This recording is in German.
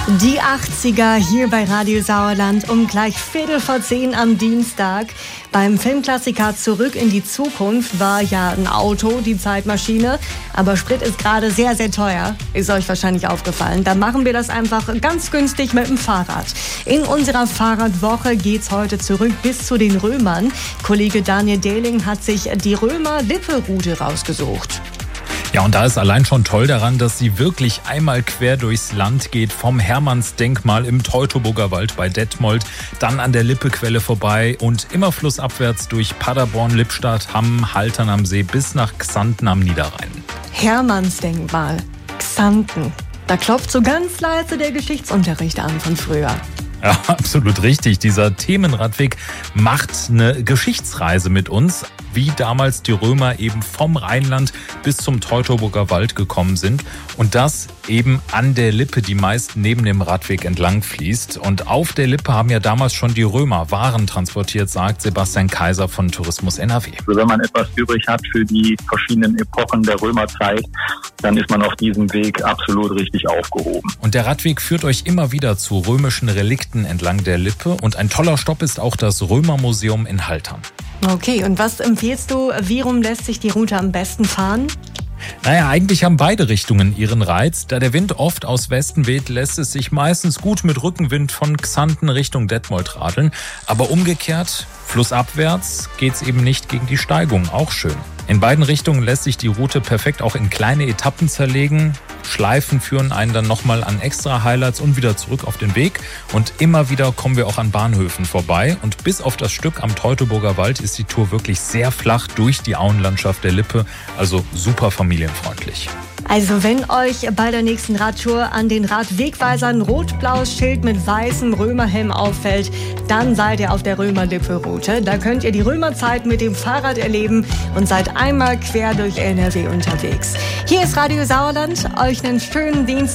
Die 80er hier bei Radio Sauerland um gleich 9:15 am Dienstag. Beim Filmklassiker Zurück in die Zukunft war ja ein Auto die Zeitmaschine, aber Sprit ist gerade sehr, sehr teuer. Ist euch wahrscheinlich aufgefallen. Da machen wir das einfach ganz günstig mit dem Fahrrad. In unserer Fahrradwoche geht's heute zurück bis zu den Römern. Kollege Daniel Dehling hat sich die Römer-Lippe-Route rausgesucht. Ja, und da ist allein schon toll daran, dass sie wirklich einmal quer durchs Land geht, vom Hermannsdenkmal im Teutoburger Wald bei Detmold, dann an der Lippequelle vorbei und immer flussabwärts durch Paderborn, Lippstadt, Hamm, Haltern am See bis nach Xanten am Niederrhein. Hermannsdenkmal, Xanten. Da klopft so ganz leise der Geschichtsunterricht an von früher. Ja, absolut richtig. Dieser Themenradweg macht eine Geschichtsreise mit uns, wie damals die Römer eben vom Rheinland bis zum Teutoburger Wald gekommen sind. Und das eben an der Lippe, die meist neben dem Radweg entlang fließt. Und auf der Lippe haben ja damals schon die Römer Waren transportiert, sagt Sebastian Kaiser von Tourismus NRW. Also wenn man etwas übrig hat für die verschiedenen Epochen der Römerzeit, dann ist man auf diesem Weg absolut richtig aufgehoben. Und der Radweg führt euch immer wieder zu römischen Relikten entlang der Lippe. Und ein toller Stopp ist auch das Römermuseum in Haltern. Okay, und was empfiehlst du? Wie rum lässt sich die Route am besten fahren? Naja, eigentlich haben beide Richtungen ihren Reiz. Da der Wind oft aus Westen weht, lässt es sich meistens gut mit Rückenwind von Xanten Richtung Detmold radeln. Aber umgekehrt, flussabwärts, geht's eben nicht gegen die Steigung. Auch schön. In beiden Richtungen lässt sich die Route perfekt auch in kleine Etappen zerlegen. Schleifen führen einen dann nochmal an extra Highlights und wieder zurück auf den Weg. Und immer wieder kommen wir auch an Bahnhöfen vorbei. Und bis auf das Stück am Teutoburger Wald ist die Tour wirklich sehr flach durch die Auenlandschaft der Lippe. Also super familienfreundlich. Also wenn euch bei der nächsten Radtour an den Radwegweisern rot-blaues Schild mit weißem Römerhelm auffällt, dann seid ihr auf der Römer-Lippe-Route. Da könnt ihr die Römerzeit mit dem Fahrrad erleben und seid einmal quer durch NRW unterwegs. Hier ist Radio Sauerland. Euch einen schönen Dienstag.